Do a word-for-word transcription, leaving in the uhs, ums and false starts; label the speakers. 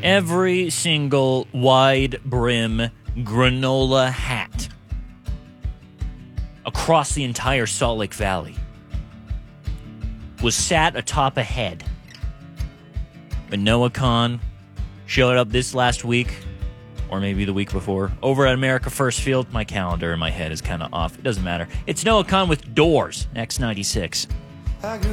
Speaker 1: Every single wide brim granola hat across the entire Salt Lake Valley was sat atop a head. But Noah Kahan showed up this last week, or maybe the week before, over at America First Field. My calendar in my head is kind of off. It doesn't matter. It's Noah Kahan with Doors, X ninety-six.